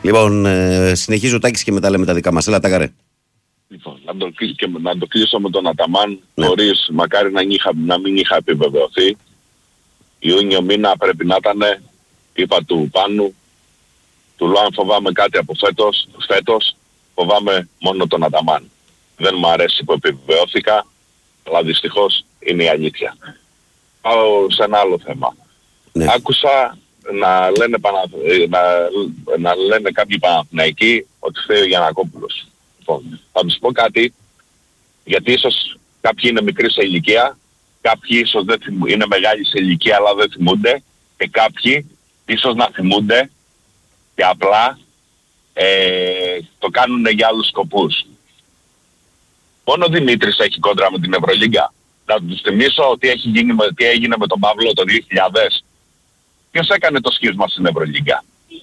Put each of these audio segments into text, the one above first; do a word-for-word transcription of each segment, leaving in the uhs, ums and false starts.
Λοιπόν, ε, συνεχίζω Τάκης και μετά λέμε τα δικά μας. Έλα Τάκαρε. Λοιπόν, να το, και, να το κλείσω με τον Αταμάν, Ναι. χωρίς μακάρι να, είχα, να μην είχα επιβεβαιωθεί. Ιούνιο μήνα πρέπει να ήταν, είπα του Πάνου, του λέω αν φοβάμαι κάτι από φέτος, φέτος φοβάμαι μόνο τον Αταμάν. Δεν μου αρέσει που επιβεβαιώθηκα, αλλά δυστυχώς είναι η αλήθεια. Πάω σε ένα άλλο θέμα. Ναι. Άκουσα να λένε, Πανα... να... να λένε κάποιοι Παναθηναϊκοί ότι θέλει ο Γιαννακόπουλος. Λοιπόν, θα τους πω κάτι, γιατί ίσως κάποιοι είναι μικροί σε ηλικία, κάποιοι ίσως δεν θυμ... είναι μεγάλοι σε ηλικία αλλά δεν θυμούνται, και κάποιοι ίσως να θυμούνται και απλά ε, το κάνουν για άλλους σκοπούς. Μόνο ο Δημήτρης έχει κόντρα με την Ευρωλίγκα. Να τους θυμίσω ότι έχει γίνει με, τι έγινε με τον Παύλο το δύο χιλιάδες. Ποιος έκανε το σχίσμα στην Ευρωλίγκα?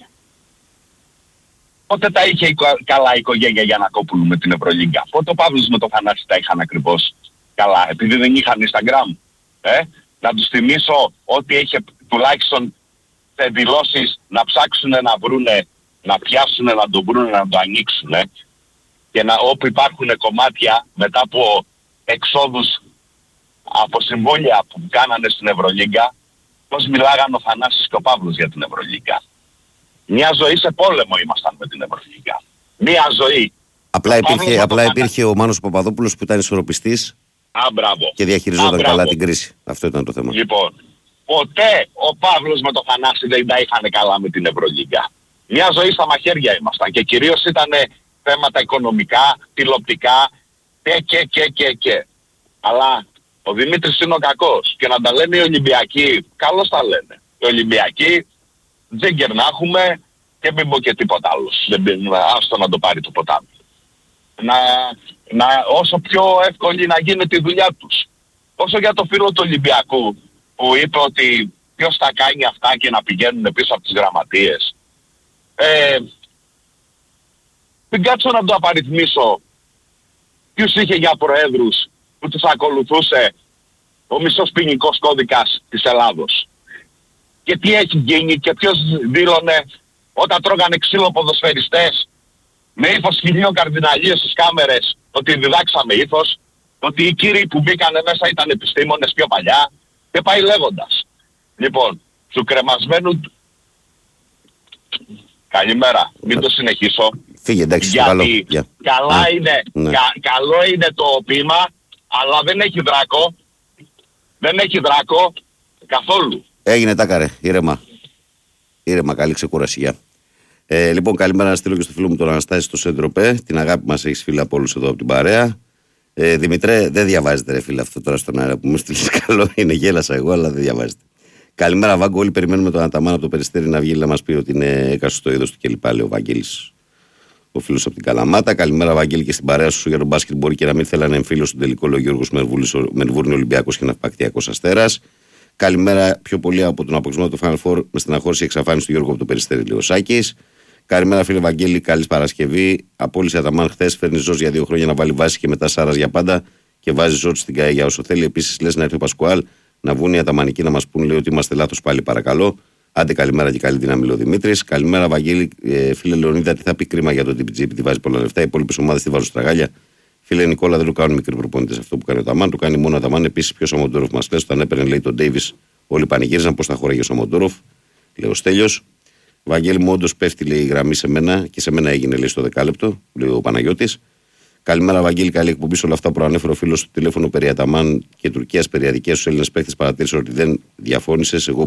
Πότε τα είχε καλά η οικογένεια Γιαννακόπουλου με την Ευρωλίγκα? Πότε ο Παύλος με τον Θανάση τα είχαν ακριβώς καλά? Επειδή δεν είχαν Instagram. Ε? Να τους θυμίσω ότι είχε τουλάχιστον σε δηλώσεις να ψάξουν να βρούνε, να πιάσουν, να το βρούνε, να το ανοίξουν. Και να, όπου υπάρχουν κομμάτια μετά από εξόδους από συμβόλαια που κάνανε στην Ευρωλίγκα, πώς μιλάγαν ο Θανάσης και ο Παύλος για την Ευρωλίγκα. Μια ζωή σε πόλεμο ήμασταν με την Ευρωλίγκα. Μια ζωή. Απλά υπήρχε, απλά υπήρχε ο Μάνος Παπαδόπουλος που ήταν ισορροπιστής και διαχειριζόταν Α, καλά την κρίση. Αυτό ήταν το θέμα. Λοιπόν, ποτέ ο Παύλος με τον Θανάση δεν τα είχαν καλά με την Ευρωλίγκα. Μια ζωή στα μαχαίρια ήμασταν και κυρίως ήταν θέματα οικονομικά, τηλεοπτικά και και και και και. Αλλά ο Δημήτρης είναι ο κακός και να τα λένε οι Ολυμπιακοί, καλώς τα λένε. Οι Ολυμπιακοί δεν κερνάχουμε και μην πω και τίποτα άλλο. Άστο να το πάρει το ποτάμι. Να, να, όσο πιο εύκολη να γίνεται η δουλειά τους. Όσο για το φίλο του Ολυμπιακού που είπε ότι ποιος θα κάνει αυτά και να πηγαίνουν πίσω από τις γραμματείες. Ε, μην κάτσω να το απαριθμίσω ποιους είχε για προέδρους που τους ακολουθούσε ο μισός ποινικός κώδικας της Ελλάδος. Και τι έχει γίνει και ποιος δήλωνε όταν τρώγανε ξύλο ποδοσφαιριστές με ύφος χιλίων καρδιναλίες στις κάμερες ότι διδάξαμε ύφος, ότι οι κύριοι που μπήκανε μέσα ήταν επιστήμονες πιο παλιά και πάει λέγοντας. Λοιπόν, του κρεμασμένου... Καλημέρα, μην το συνεχίσω. Φύγε, εντάξει, γιατί καλό. Καλά yeah. είναι, ναι. κα, καλό είναι το ποίημα, αλλά δεν έχει δράκο. Δεν έχει δράκο καθόλου. Έγινε Τάκαρε, ήρεμα. Ήρεμα, καλή ξεκούραση, γεια. Ε, λοιπόν, καλημέρα να στείλω και στο φίλο μου τον Αναστάση στο Σέντροπε. Την αγάπη μας έχεις φίλε από όλους εδώ από την παρέα. Ε, Δημητρέ, δεν διαβάζετε ρε φίλε αυτό τώρα στον αέρα που μου στείλεις. Καλό είναι, γέλασα εγώ, αλλά δεν διαβάζετε. Καλημέρα, Βάγκο. Όλοι περιμένουμε τον Αταμάν από το Περιστέρι να βγει να μας πει ότι είναι έκαστο στο είδος του κλπ. Λέει ο Βαγγέλης, ο φίλος από την Καλαμάτα. Καλημέρα, Βαγγέλη, και στην παρέα σου για τον μπάσκετ. Μπορεί και να μην θέλανε εμφύλιο στον τελικό, λέει ο Γιώργος Μερβούρνη, Ολυμπιακός και Ναυπακτιακός Αστέρας. Καλημέρα, πιο πολύ από τον αποκλεισμό του Final Four με στεναχώρηση εξαφάνιση του Γιώργου από το Περιστέρι, λέει ο Σάκης. Καλημέρα, φίλε Βαγγέλη, καλή Παρασκευή. Απόλυσε Αταμάν χθες. Φέρνει Ζόρτζ για δύο χρόνια να βάλει βάση και μετά Σάρας για πάντα και βάζει Ζόρτζ στην ΚΑΕ για όσο θέλει. Επίσης, λες να έρθει ο Πασκουάλ να βγουν οι Αταμανικοί να μας πούν, λέει, ότι είμαστε λάθος πάλι, παρακαλώ. Άντε, καλημέρα και καλή δύναμη, λέει ο Δημήτρης. Καλημέρα, Βαγγέλη, ε, φίλε Λεωνίδα, τι θα πει κρίμα για το τι πι τζι, επειδή βάζει πολλά λεφτά. Οι υπόλοιπες ομάδες τη βάζουν στραγάλια. Φίλε Νικόλα, δεν το κάνουν μικροί προπονητές αυτό που κάνει ο Ταμάν, το κάνει μόνο ο Ταμάν. Επίσης, ποιος ο Μοντόροφ μας λες, όταν έπαιρνε, λέει, τον Ντέιβις, όλοι πανηγύριζαν πώς θα χωράγει ο Μοντόροφ, λέει ο Στέλιος. Βαγγέλη μου, όντως πέφτει, λέει, η γραμμή σε μένα και σε μένα έγινε, λέει, στο δεκάλεπτο, λέει ο Παναγιώτης. Καλημέρα, Βαγγέλη, καλή εκπομπή σε όλα αυτά που προανέφερε ο φίλος του τηλέφωνο περί Αταμάν και Τουρκίας, περί αδικίας στους Έλληνες παίκτες. Παρατήρησα ότι δεν διαφώνησες. Εγώ